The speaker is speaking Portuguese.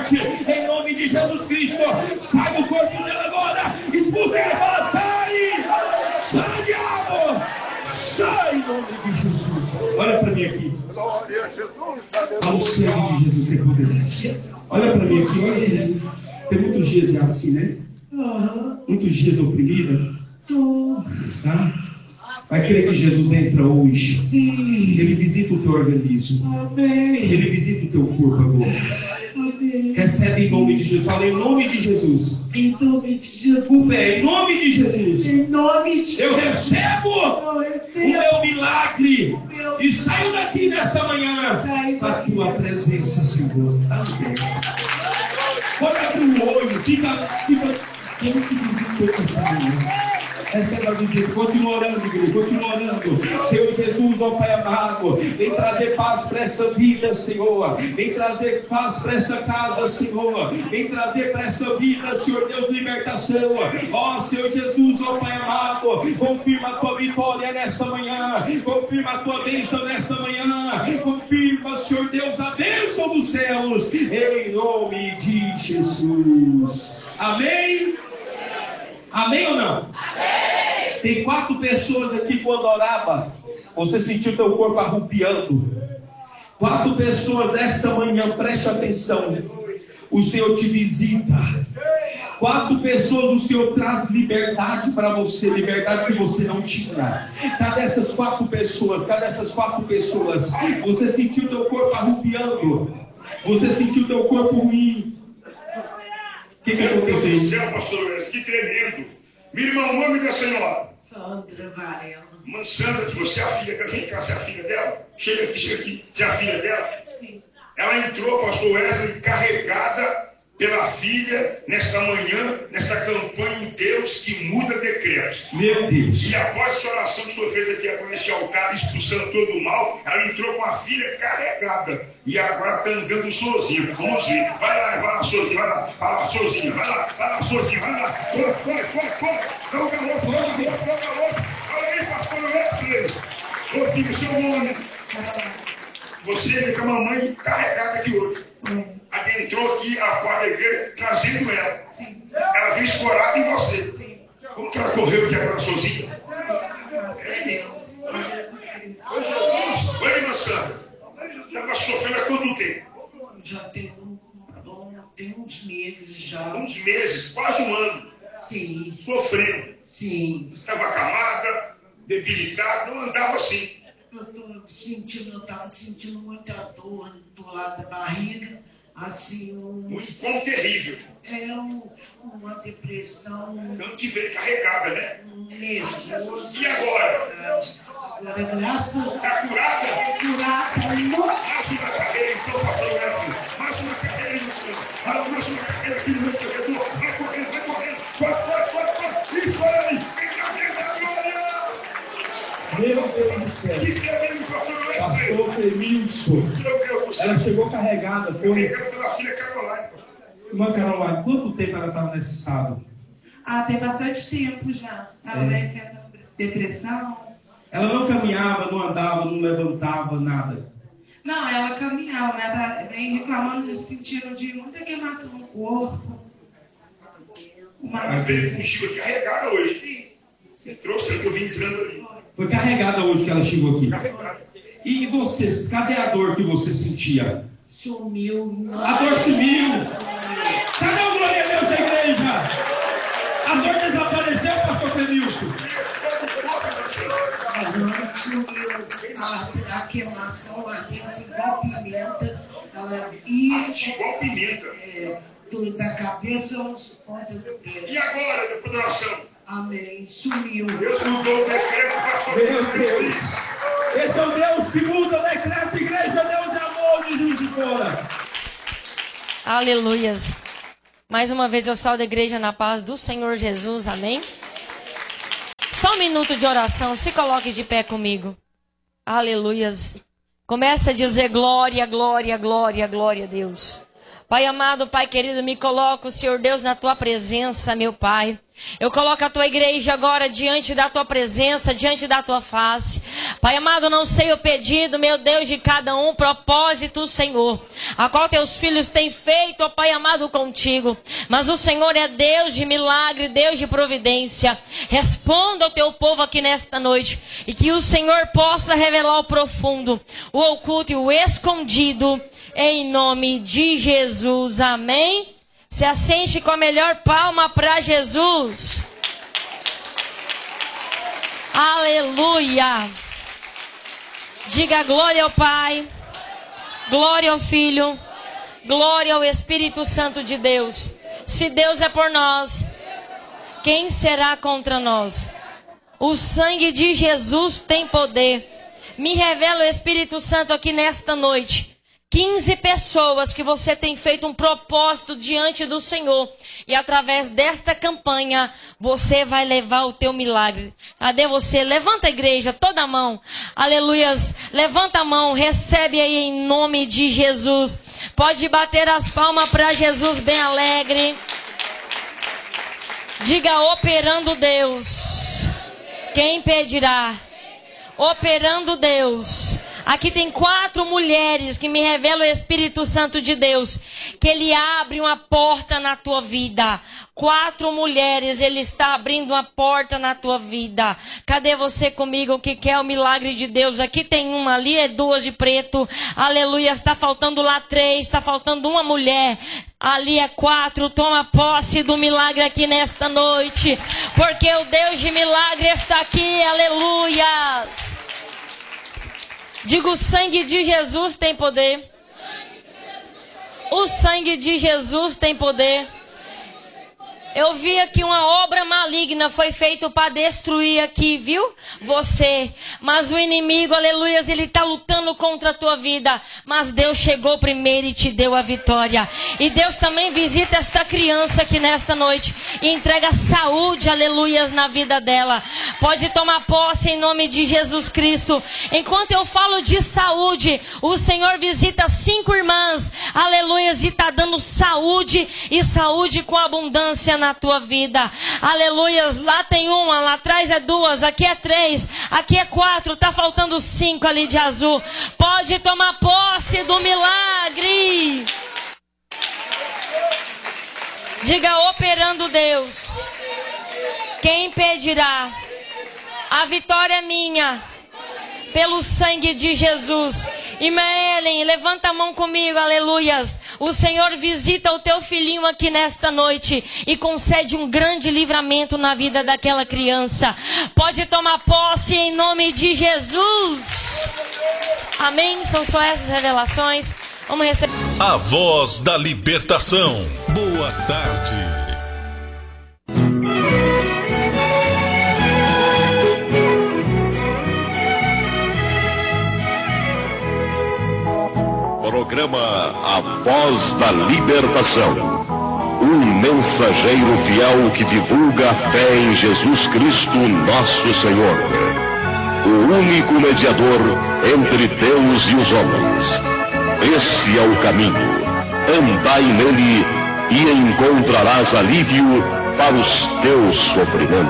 morte, em nome de Jesus Cristo. Sai do corpo dela agora, expulsa ele, fala, sai! Sai, diabo! Sai em nome de Jesus. Olha para mim aqui. Ao sangue de Jesus tem poder. Olha para mim aqui, olha para mim. Tem muitos dias já assim, né? Muitos dias oprimida. Tá? Vai querer que Jesus entra hoje. Sim. Ele visita o teu organismo. Amém. Ele visita o teu corpo agora. Amém. Recebe em nome de Jesus. Fala em nome de Jesus. Em nome de Jesus. Com fé, em nome de Jesus. Em nome de Jesus. Eu recebo o meu milagre. E saio daqui nessa manhã para a tua presença, Senhor. Amém. Pode abrir o olho. Fica. Quem se visitou essa manhã? Receba a visita, continua orando, igreja, continua orando. Senhor Jesus, ó Pai amado, vem trazer paz para essa vida, Senhor. Vem trazer paz para essa casa, Senhor. Vem trazer para essa vida, Senhor Deus, libertação. Ó Senhor Jesus, ó Pai amado, confirma a tua vitória nessa manhã. Confirma a tua bênção nessa manhã. Confirma, Senhor Deus, a bênção dos céus. Em nome de Jesus. Amém? Amém ou não? Amém. Tem 4 pessoas aqui quando orava, você sentiu teu corpo arrupiando. 4 pessoas essa manhã, preste atenção. O Senhor te visita. 4 pessoas, o Senhor traz liberdade para você, liberdade que você não tinha. Cadê essas 4 pessoas? Cadê essas 4 pessoas? Você sentiu teu corpo arrupiando. Você sentiu teu corpo ruim. O que aconteceu? Meu Deus do céu, pastor Wes, que tremendo. Minha irmã, o nome da senhora? Sandra Varela. Mãe Sandra, você é a filha, vem cá, você é a filha dela? Chega aqui, você é a filha dela? Sim. Ela entrou, pastor Wesley, carregada pela filha, nesta manhã, nesta campanha em Deus que muda decretos. Meu Deus. E após essa oração que o senhor fez aqui agora neste altar, expulsando todo o mal, ela entrou com a filha carregada. E agora está andando sozinha. Vamos ver. Vai lá, sozinha, vai lá, sozinha, vai lá, sozinha, vai lá. Corre. Dá o galope, dá o galope. Olha aí, pastor Wesley. Ô filho, seu nome. Você vem com a mamãe carregada aqui hoje. Adentrou aqui a porta da igreja, trazendo ela. Sim. Ela veio escorada em você. Sim. Como que ela correu aqui agora sozinha? Oi, irmã Sandra. Estava sofrendo há quanto tempo? Já tem uns meses já. Uns meses, quase um ano. Sim. Sofrendo. Sim. Estava acamada, debilitada, não andava assim. Eu estava sentindo muita dor do lado da barriga, assim, muito bom, terrível. Uma depressão. Tanto que veio carregada, né? Nervoso. E agora? Agora, graças a Deus. Está curada? Curada. Mais uma carreira, então, pastor Wesley. Mais uma carreira, irmão Sandra. Mais uma carreira aqui no meu corredor. Vai correndo. Corre. Isso aí. Meu Deus do céu. Que tremendo, pastor Wesley. Pastor Clemilson. Ela chegou carregada. Carregada pela filha Caroline, pastor. Irmã Caroline, quanto tempo ela estava nesse estado? Tem bastante tempo já. Ela vai enfrentando depressão. Ela não caminhava, não andava, não levantava, nada. Não, ela caminhava, mas ela vem reclamando no sentido de muita queimação no corpo. Ela veio contigo carregada hoje. Você trouxe que eu vim entrando ali. Foi carregada hoje que ela chegou aqui. Carregada. E vocês, cadê a dor que você sentia? Sumiu. A dor sumiu. Cadê o glória a Deus da igreja? A dor desapareceu, pastor Clemilson? Sumiu. A queimação, a ardência igual pimenta. Ela ia. Igual pimenta. Tudo da cabeça aos pontas do pé. E agora, depois da oração? Amém. Sumiu. Deus mudou o decreto para sua vida. Esse é o Deus que muda o decreto, igreja, Deus de amor de Juiz de Fora. Aleluias. Mais uma vez eu saúdo a igreja na paz do Senhor Jesus, amém? Só um minuto de oração, se coloque de pé comigo. Aleluias. Começa a dizer glória, glória, glória, glória a Deus. Pai amado, Pai querido, me coloco, Senhor Deus, na tua presença, meu Pai. Eu coloco a tua igreja agora diante da tua presença, diante da tua face. Pai amado, não sei o pedido, meu Deus, de cada um, propósito, Senhor, a qual teus filhos têm feito, ó Pai amado, contigo. Mas o Senhor é Deus de milagre, Deus de providência. Responda ao teu povo aqui nesta noite, e que o Senhor possa revelar o profundo, o oculto e o escondido, em nome de Jesus, amém? Se assente com a melhor palma para Jesus. Aleluia. Diga glória ao Pai, glória ao Filho, glória ao Espírito Santo de Deus. Se Deus é por nós, quem será contra nós? O sangue de Jesus tem poder. Me revela o Espírito Santo aqui nesta noite. 15 pessoas que você tem feito um propósito diante do Senhor. E através desta campanha, você vai levar o teu milagre. Cadê você? Levanta a igreja, toda a mão. Aleluias. Levanta a mão, recebe aí em nome de Jesus. Pode bater as palmas para Jesus bem alegre. Diga, operando Deus. Quem impedirá? Operando Deus. Aqui tem 4 mulheres que me revelam o Espírito Santo de Deus, que Ele abre uma porta na tua vida. 4 mulheres, Ele está abrindo uma porta na tua vida. Cadê você comigo que quer o milagre de Deus? Aqui tem uma, ali é 2 de preto. Aleluia, está faltando lá 3, está faltando uma mulher. Ali é 4, toma posse do milagre aqui nesta noite, porque o Deus de milagre está aqui, aleluias. Diga, o sangue de Jesus tem poder. O sangue de Jesus tem poder. Eu vi aqui uma obra maligna foi feita para destruir aqui, viu? Você. Mas o inimigo, aleluias, ele está lutando contra a tua vida. Mas Deus chegou primeiro e te deu a vitória. E Deus também visita esta criança aqui nesta noite e entrega saúde, aleluias, na vida dela. Pode tomar posse em nome de Jesus Cristo. Enquanto eu falo de saúde, o Senhor visita 5 irmãs, aleluias, e está dando saúde e saúde com abundância na tua vida, aleluias. Lá tem uma, lá atrás é 2, aqui é 3, aqui é 4, tá faltando 5 ali de azul. Pode tomar posse do milagre. Diga, operando Deus. Quem impedirá? A vitória é minha, pelo sangue de Jesus. Ellen, levanta a mão comigo, aleluias. O Senhor visita o teu filhinho aqui nesta noite e concede um grande livramento na vida daquela criança. Pode tomar posse em nome de Jesus. Amém? São só essas revelações. Vamos receber. A voz da libertação. Boa tarde. Programa A Voz da Libertação. Um mensageiro fiel que divulga a fé em Jesus Cristo, nosso Senhor. O único mediador entre Deus e os homens. Esse é o caminho. Andai nele e encontrarás alívio para os teus sofrimentos.